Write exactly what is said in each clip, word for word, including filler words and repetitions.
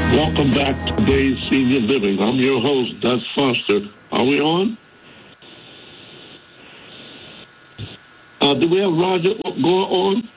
Welcome back to today's Senior Living. I'm your host, Doug Foster. Are we on? Uh, do we have Roger go on?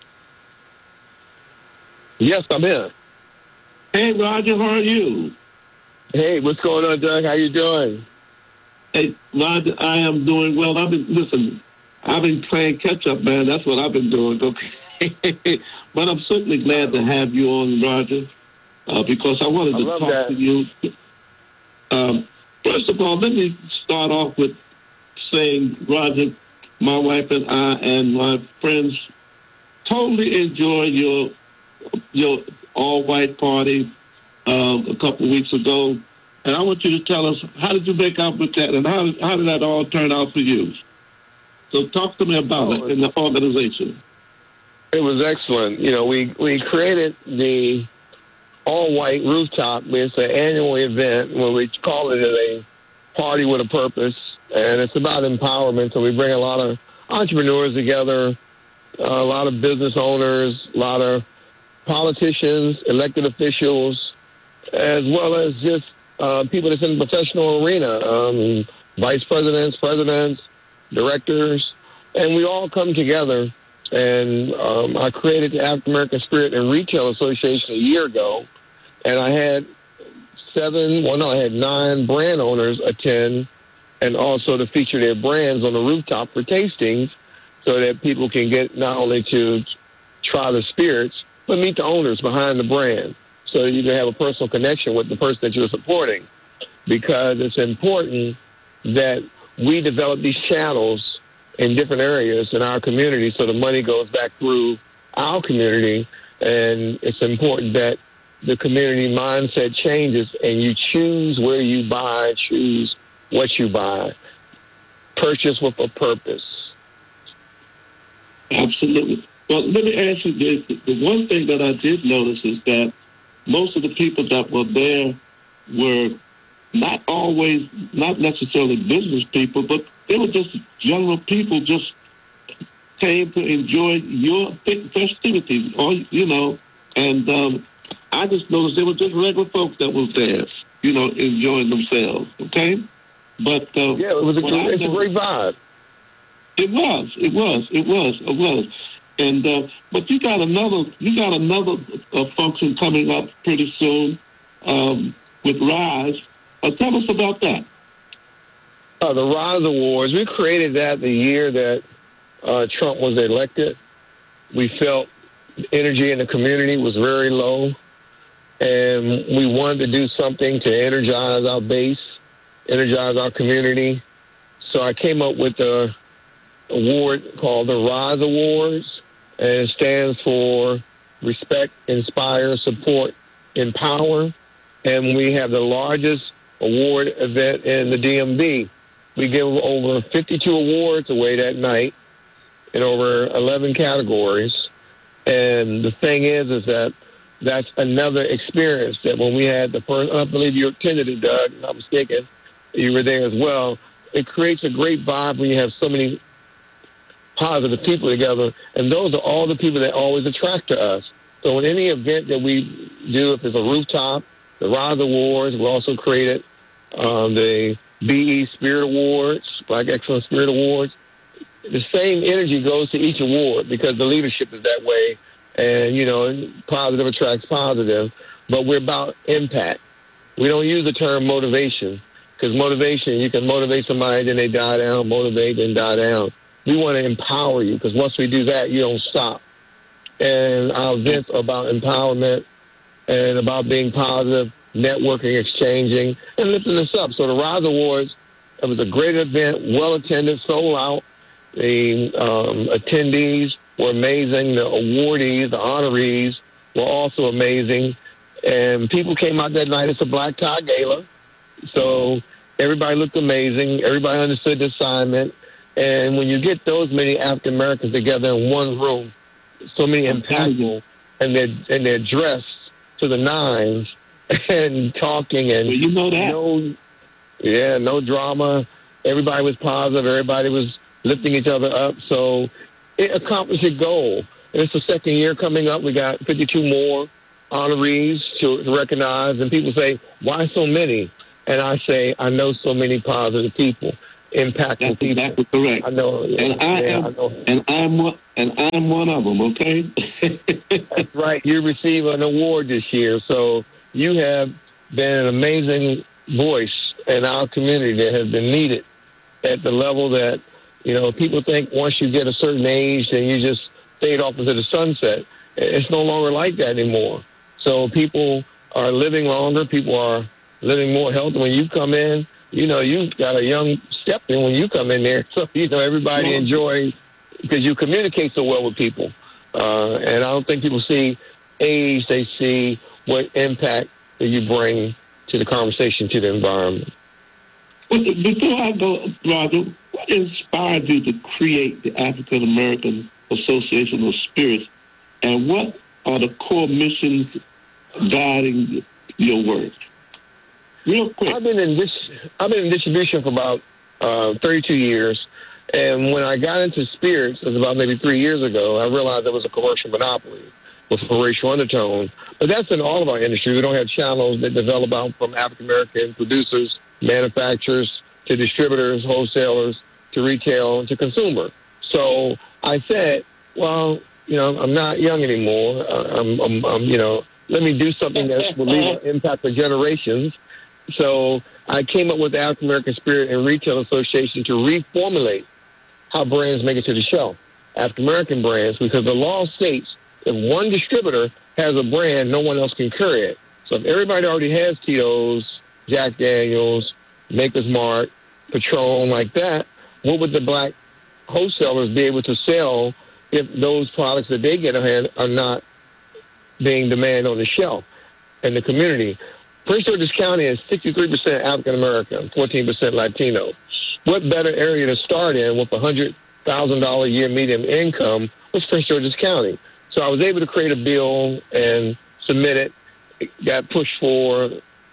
Yes, I'm here. Hey, Roger, how are you? Hey, what's going on, Doug? How you doing? Hey, Roger, I am doing well. I've been, listen, I've been playing catch-up, man. That's what I've been doing, okay? But I'm certainly glad to have you on, Roger, uh, because I wanted I to love talk that. to you. Um, first of all, let me start off with saying, Roger, my wife and I and my friends totally enjoyed your your all-white party um, a couple of weeks ago. And I want you to tell us, how did you make out with that, and how, how did that all turn out for you? So talk to me about Oh, it in the organization. It was excellent. You know, we, we created the all-white rooftop. It's an annual event where we call it a party with a purpose, and it's about empowerment. So we bring a lot of entrepreneurs together, a lot of business owners, a lot of politicians, elected officials, as well as just uh, people that's in the professional arena, um, vice presidents, presidents, directors, and we all come together. And um, I created the African American Spirit and Retail Association a year ago, and I had seven, well, no, I had nine brand owners attend, and also to feature their brands on the rooftop for tastings, so that people can get not only to try the spirits, but meet the owners behind the brand, so you can have a personal connection with the person that you're supporting, because it's important that we develop these channels in different areas in our community so the money goes back through our community, and it's important that the community mindset changes and you choose where you buy, choose what you buy, purchase with a purpose. Absolutely. Well, let me ask you this. The one thing that I did notice is that most of the people that were there were not always, not necessarily business people, but they were just general people, just came to enjoy your festivities, or, you know, and um, I just noticed they were just regular folks that was there, you know, enjoying themselves, okay? But uh, yeah, it was a, great, it's a great vibe. It was, it was, it was, it was. And uh, but you got another, you got another uh, function coming up pretty soon um, with Rise. Uh, tell us about that. Uh, the Rise Awards. We created that the year that uh, Trump was elected. We felt energy in the community was very low, and we wanted to do something to energize our base, energize our community. So I came up with a award called the Rise Awards, and it stands for Respect, Inspire, Support, Empower. And we have the largest award event in the D M V. We give over fifty-two awards away that night in over eleven categories. And the thing is, is that that's another experience that when we had the first, I believe you attended it, Doug, if I'm not mistaken, you were there as well. It creates a great vibe when you have so many positive people together, and those are all the people that always attract to us. So in any event that we do, if it's a rooftop, the Rise Awards, we also created um, the B E Spirit Awards, Black Excellence Spirit Awards. The same energy goes to each award because the leadership is that way, and, you know, positive attracts positive, but we're about impact. We don't use the term motivation, because motivation, you can motivate somebody, then they die down, motivate, then die down. We want to empower you, because once we do that, you don't stop. And our events are about empowerment and about being positive, networking, exchanging, and lifting us up. So the Rise Awards, it was a great event, well-attended, sold out. The um, attendees were amazing. The awardees, the honorees were also amazing. And people came out that night. It's a black tie gala. So everybody looked amazing. Everybody understood the assignment. And when you get those many African Americans together in one room, so many impactful, and they're and they're dressed to the nines and talking and well, you know that. no, yeah, no drama. Everybody was positive. Everybody was lifting each other up. So it accomplished a goal. And it's the second year coming up. We got fifty-two more honorees to, to recognize, and people say, why so many? And I say, I know so many positive people, impactful That's people. exactly correct. I know, and I yeah, am, I know. and I'm one, and I'm one of them. Okay. That's right. You receive an award this year, so you have been an amazing voice in our community that has been needed at the level that, you know, people think once you get a certain age, then you just fade off into the sunset. It's no longer like that anymore. So people are living longer. People are living more healthy. When you come in, you know, you've got a young step in when you come in there. So, you know, everybody yeah. enjoys because you communicate so well with people. Uh, and I don't think people see age. They see what impact that you bring to the conversation, to the environment. Well, before I go, Roger, what inspired you to create the African American Association of Spirits, and what are the core missions guiding your work? Real quick. I've been in this. I've been in distribution for about uh, thirty-two years, and when I got into spirits, it was about maybe three years ago. I realized there was a commercial monopoly with a racial undertone. But that's in all of our industry. We don't have channels that develop out from African American producers, manufacturers, to distributors, wholesalers, to retail, to consumer. So I said, well, you know, I'm not young anymore. I'm, I'm, I'm you know, let me do something that will leave an impact for generations. So I came up with the African American Spirit and Retail Association to reformulate how brands make it to the shelf, African American brands, because the law states if one distributor has a brand, no one else can carry it. So if everybody already has Tito's, Jack Daniels, Maker's Mark, Patron, like that, what would the black wholesalers be able to sell if those products that they get ahead are not being demanded on the shelf in the community? Prince George's County is sixty-three percent African American, fourteen percent Latino. What better area to start in with a one hundred thousand dollars a year median income was Prince George's County? So I was able to create a bill and submit it. It got pushed for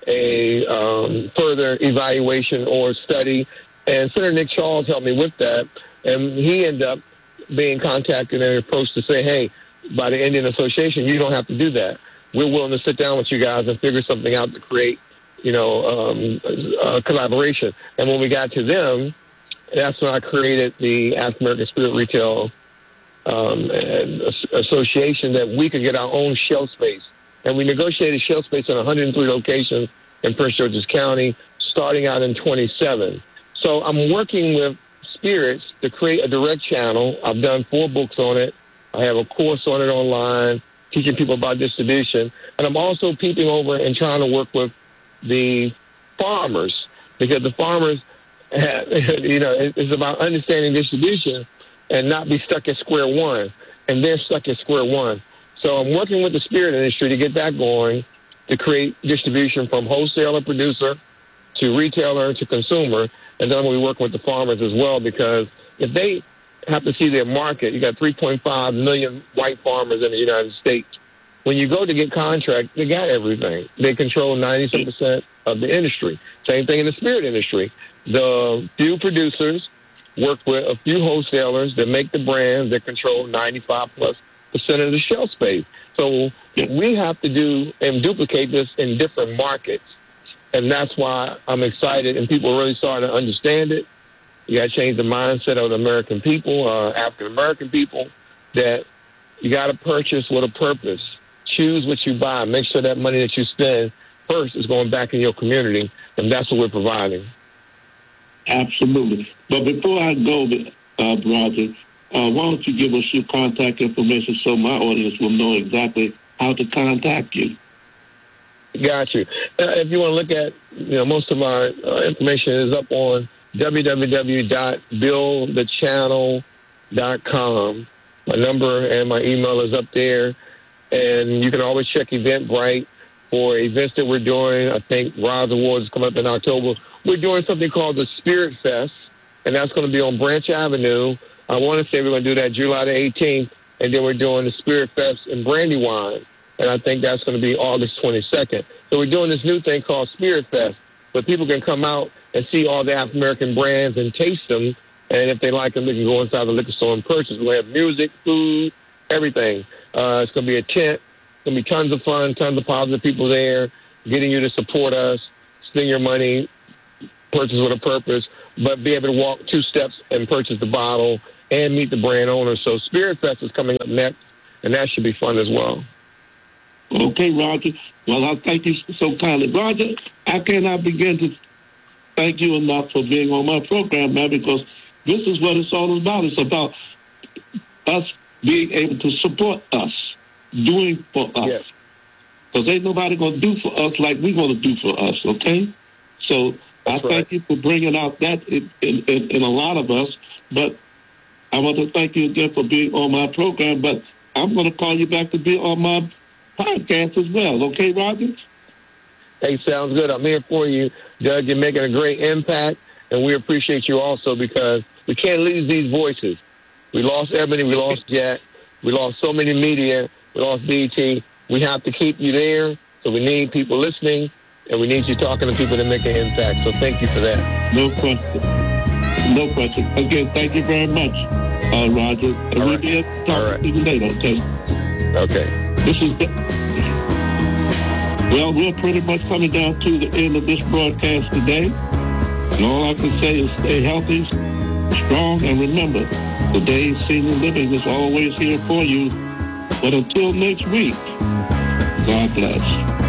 a um, further evaluation or study, and Senator Nick Charles helped me with that, and he ended up being contacted and approached to say, hey, by the Indian Association, you don't have to do that. We're willing to sit down with you guys and figure something out to create, you know, um, a collaboration. And when we got to them, that's when I created the African American Spirit Retail um, Association, that we could get our own shelf space. And we negotiated shelf space in one hundred three locations in Prince George's County, starting out in twenty-seven. So I'm working with spirits to create a direct channel. I've done four books on it. I have a course on it online, teaching people about distribution. And I'm also peeping over and trying to work with the farmers, because the farmers, have, you know, it's about understanding distribution and not be stuck at square one. And they're stuck at square one. So I'm working with the spirit industry to get that going, to create distribution from wholesaler, producer, to retailer, to consumer. And then we're working with the farmers as well, because if they have to see their market, you got three point five million white farmers in the United States. When you go to get contracts, they got everything. They control ninety-seven percent of the industry. Same thing in the spirit industry. The few producers work with a few wholesalers that make the brands that control ninety-five plus percent of the shelf space. So we have to do and duplicate this in different markets. And that's why I'm excited, and people are really starting to understand it. You got to change the mindset of the American people, uh, African-American people, that you got to purchase with a purpose. Choose what you buy. Make sure that money that you spend first is going back in your community, and that's what we're providing. Absolutely. But before I go, uh, Roger, uh, why don't you give us your contact information so my audience will know exactly how to contact you? Got you. Uh, if you want to look at, you know, most of our uh, information is up on w w w dot build the channel dot com. My number and my email is up there. And you can always check Eventbrite for events that we're doing. I think Rise Awards is coming up in October. We're doing something called the Spirit Fest, and that's going to be on Branch Avenue. I want to say we're going to do that July the eighteenth, and then we're doing the Spirit Fest in Brandywine, and I think that's going to be August twenty-second. So we're doing this new thing called Spirit Fest, where people can come out and see all the African-American brands and taste them, and if they like them, they can go inside the liquor store and purchase. We'll have music, food, everything. Uh, it's going to be a tent going to be tons of fun, tons of positive people there, getting you to support us, spend your money, purchase with a purpose, but be able to walk two steps and purchase the bottle and meet the brand owner. So Spirit Fest is coming up next, and that should be fun as well. Okay, Roger. Well, I thank you so kindly. Roger, I cannot begin to thank you enough for being on my program, man, because this is what it's all about. It's about us being able to support us, doing for us. Yes. Because ain't nobody going to do for us like we're going to do for us, okay? So That's I thank right. you for bringing out that in, in, in, in a lot of us. But I want to thank you again for being on my program. But I'm going to call you back to be on my podcast as well. Okay, Roger? Hey, sounds good. I'm here for you, Doug. You're making a great impact, and we appreciate you also because we can't lose these voices. We lost Ebony. We lost Jack. We lost so many media. We lost B E T. We have to keep you there, so we need people listening, and we need you talking to people that make an impact. So thank you for that. No question. No question. Again, thank you very much, uh, Roger. And we'll right. be able to talk All right. to you later, okay? Okay. This is the, well, we're pretty much coming down to the end of this broadcast today. And all I can say is stay healthy, strong, and remember, today's senior living is always here for you. But until next week, God bless.